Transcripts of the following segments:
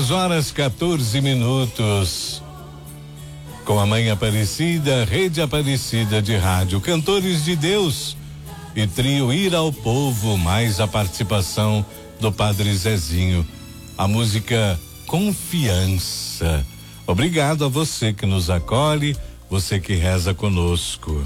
2h14. Com a Mãe Aparecida, Rede Aparecida de Rádio, Cantores de Deus e trio Ir ao Povo, mais a participação do Padre Zezinho. A música Confiança. Obrigado a você que nos acolhe, você que reza conosco.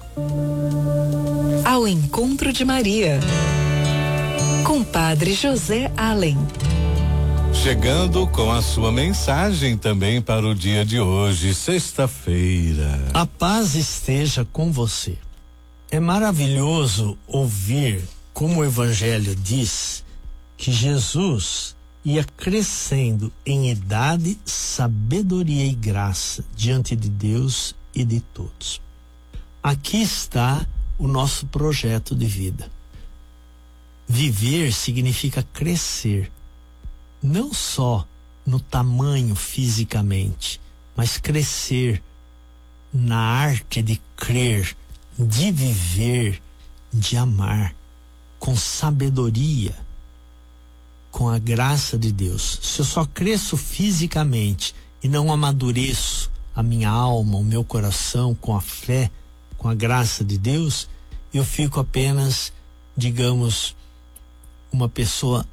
Ao Encontro de Maria, com Padre José Allen. Chegando com a sua mensagem também para o dia de hoje, sexta-feira. A paz esteja com você. É maravilhoso ouvir como o Evangelho diz que Jesus ia crescendo em idade, sabedoria e graça diante de Deus e de todos. Aqui está o nosso projeto de vida. Viver significa crescer, não só no tamanho fisicamente, mas crescer na arte de crer, de viver, de amar, com sabedoria, com a graça de Deus. Se eu só cresço fisicamente e não amadureço a minha alma, o meu coração com a fé, com a graça de Deus, eu fico apenas, digamos, uma pessoa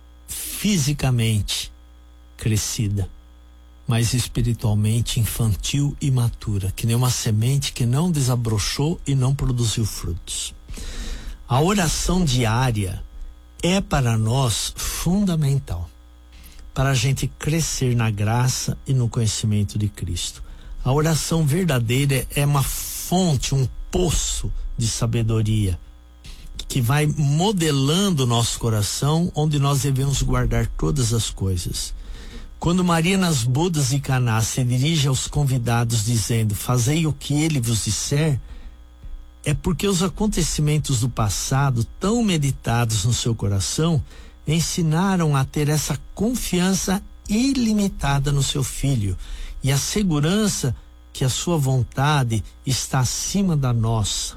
fisicamente crescida, mas espiritualmente infantil e imatura, que nem uma semente que não desabrochou e não produziu frutos. A oração diária é para nós fundamental, para a gente crescer na graça e no conhecimento de Cristo. A oração verdadeira é uma fonte, um poço de sabedoria que vai modelando o nosso coração, onde nós devemos guardar todas as coisas. Quando Maria nas bodas de Caná se dirige aos convidados dizendo: fazei o que ele vos disser, é porque os acontecimentos do passado, tão meditados no seu coração, ensinaram a ter essa confiança ilimitada no seu filho e a segurança que a sua vontade está acima da nossa.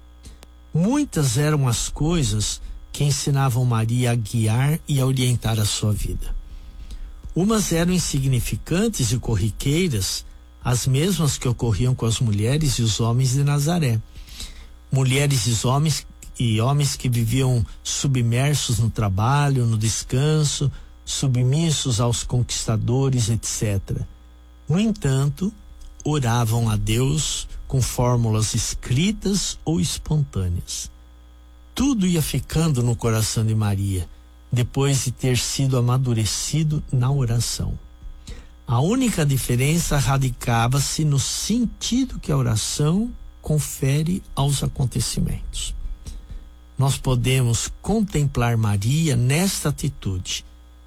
Muitas eram as coisas que ensinavam Maria a guiar e a orientar a sua vida. Umas eram insignificantes e corriqueiras, as mesmas que ocorriam com as mulheres e os homens de Nazaré. Mulheres e homens que viviam submersos no trabalho, no descanso, submissos aos conquistadores, etc. No entanto, oravam a Deus com fórmulas escritas ou espontâneas. Tudo ia ficando no coração de Maria, depois de ter sido amadurecido na oração. A única diferença radicava-se no sentido que a oração confere aos acontecimentos. Nós podemos contemplar Maria nesta atitude.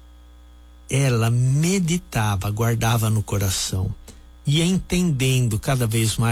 Ela meditava, guardava no coração, ia entendendo cada vez mais